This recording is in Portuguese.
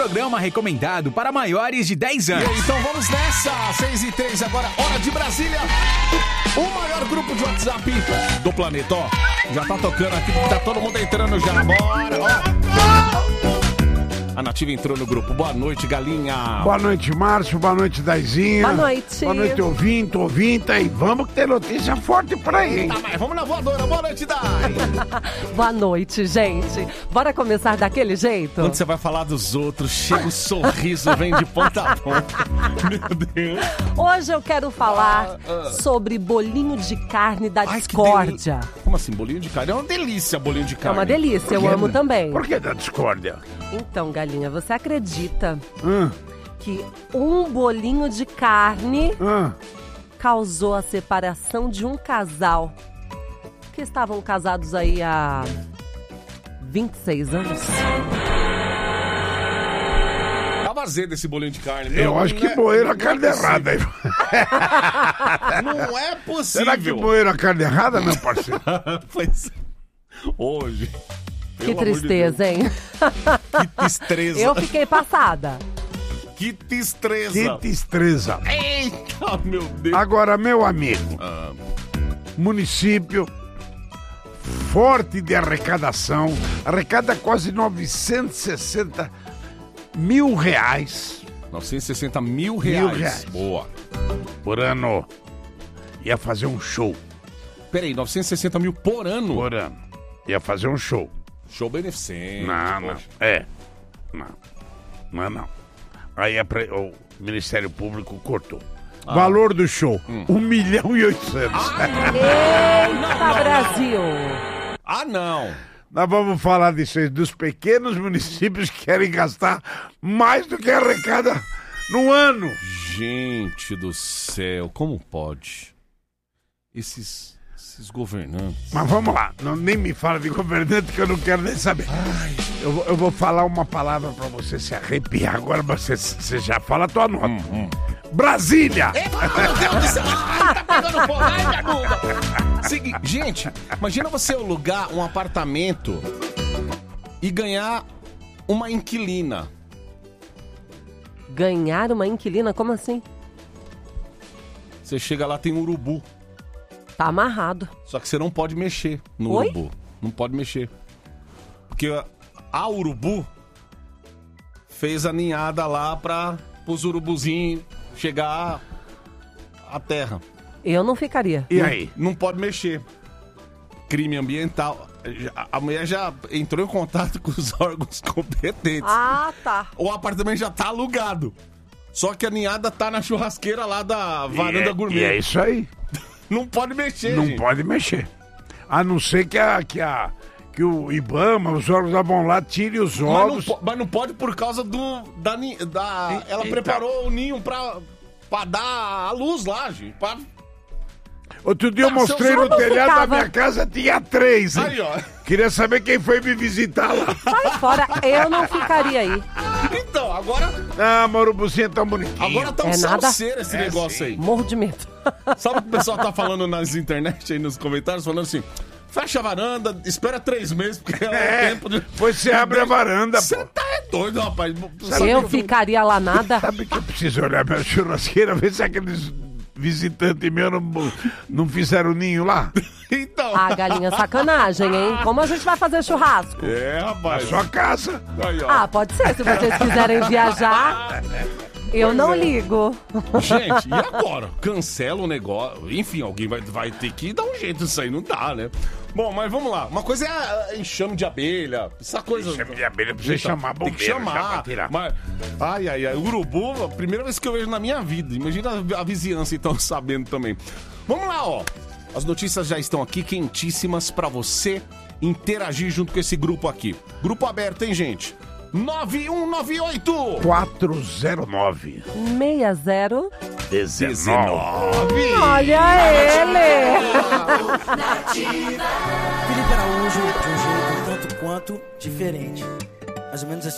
programa recomendado para maiores de 10 anos. Então vamos nessa, 6h03 agora, hora de Brasília. O maior grupo de WhatsApp do planeta, ó. Já tá tocando aqui, tá todo mundo entrando já. Bora, ó. A Nativa entrou no grupo. Boa noite, galinha. Boa noite, Márcio. Boa noite, Daizinha. Boa noite. Boa noite, ouvinte. E vamos ter notícia forte por aí, hein? Tá, mas vamos na voadora. Boa noite, Dai. Boa noite, gente. Bora começar daquele jeito? Quando você vai falar dos outros, chega o sorriso, vem de ponta a ponta. Meu Deus. Hoje eu quero falar sobre bolinho de carne da discórdia. Como assim, bolinho de carne? É uma delícia, bolinho de É carne. uma delícia, eu amo também. Por que da discórdia? Então, galinha, você acredita que um bolinho de carne causou a separação de um casal que estavam casados aí há 26 anos? Tava azedo esse bolinho de carne. Eu acho que moeram a carne errada. Não é possível. Será que moeram a carne errada, meu parceiro? Pois hoje. Que tristeza, hein? Que tristeza. Eu fiquei passada. Que tristeza. Que tristeza. Eita, meu Deus. Agora, meu amigo, município forte de arrecadação, arrecada quase 960 mil reais. 960 mil reais. Boa. Por ano. Ia fazer um show. Peraí, 960 mil por ano? Por ano. Ia fazer um show. Show beneficente. Não. Não. Aí o Ministério Público cortou. Valor do show, 1.800.000. Eita, Brasil! Ah, não! Nós vamos falar disso aí, dos pequenos municípios que querem gastar mais do que arrecada no ano. Gente do céu, como pode? Esses governantes. Mas vamos lá, nem me fala de governante que eu não quero nem saber. Eu vou falar uma palavra pra você se arrepiar agora, mas você já fala a tua nota. Brasília! Eita, meu Deus do céu! Ai, tá pegando fogo! Ai, minha bunda! Seguinte, gente, imagina você alugar um apartamento e ganhar uma inquilina. Ganhar uma inquilina? Como assim? Você chega lá, tem um urubu. Tá amarrado. Só que você não pode mexer no urubu. Não pode mexer. Porque a urubu fez a ninhada lá para os urubuzinhos chegar à terra. Eu não ficaria. E aí? Não pode mexer. Crime ambiental. A mulher já entrou em contato com os órgãos competentes. Ah, tá. O apartamento já tá alugado. Só que a ninhada tá na churrasqueira lá da varanda gourmet. E é isso aí. Não pode mexer, Não gente. pode mexer. A não ser que o Ibama, os órgãos da vão lá, tire os ovos. Mas não pode por causa ela preparou o ninho pra dar a luz lá, gente. Outro dia eu mostrei no telhado da minha casa, tinha 3. Hein? Aí, ó. Queria saber quem foi me visitar lá. Sai fora, eu não ficaria aí. Então, agora... Ah, Marubuzinho é tão bonitinho. Agora tá um salseiro esse negócio aí. Morro de medo. Sabe o que o pessoal tá falando nas internet aí, nos comentários? Falando assim, fecha a varanda, espera 3 meses, porque é o tempo de... Pois você abre a varanda, Você pô. tá doido, rapaz. Eu ficaria lá nada. Sabe que eu preciso olhar minha churrasqueira, ver se aqueles visitantes meus não fizeram ninho lá? Então... Ah, galinha, sacanagem, hein? Como a gente vai fazer churrasco? É, Na rapaz. sua casa. Aí, ó. Ah, pode ser. Se vocês quiserem viajar, eu não ligo. Gente, e agora? Cancela o negócio. Enfim, alguém vai ter que dar um jeito nisso aí, não dá, né? Bom, mas vamos lá. Uma coisa é enxame de abelha, essa coisa... Enxame de abelha, precisa Então, chamar tem que bombeiro já chamar. pra tirar. Mas, ai, urubu, a primeira vez que eu vejo na minha vida. Imagina a vizinhança, então, sabendo também. Vamos lá, ó. As notícias já estão aqui, quentíssimas, pra você interagir junto com esse grupo aqui. Grupo aberto, hein, gente? 9198 409 60 19. Olha ele! Felipe Araújo de um jeito tanto quanto diferente. Mais ou menos assim.